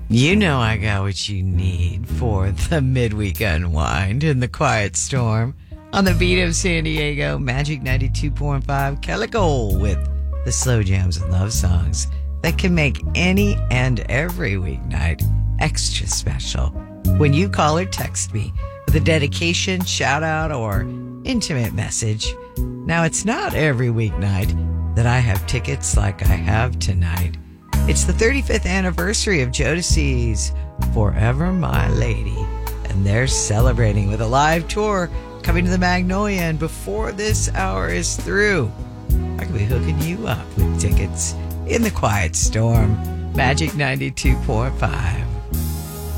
You know I got what you need for the midweek unwind in the quiet storm. On the beat of San Diego, Magic 92.5, Kelly Cole with the slow jams and love songs that can make any and every weeknight extra special. When you call or text me with a dedication, shout out, or intimate message. Now, it's not every weeknight that I have tickets like I have tonight. It's the 35th anniversary of Jodeci's Forever My Lady, and they're celebrating with a live tour coming to the Magnolia, and before this hour is through, I could be hooking you up with tickets in the quiet storm. Magic 92.5.